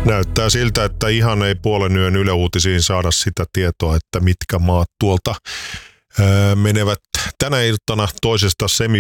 Näyttää siltä, että ihan ei puolen yön Yle Uutisiin saada sitä tietoa, että mitkä maat tuolta menevät tänä iltana toisesta